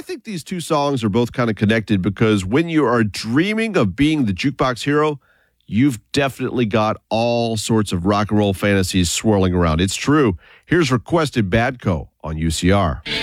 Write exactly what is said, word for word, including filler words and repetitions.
I think these two songs are both kind of connected because when you are dreaming of being the jukebox hero, you've definitely got all sorts of rock and roll fantasies swirling around. It's true. Here's Requested Badco on U C R.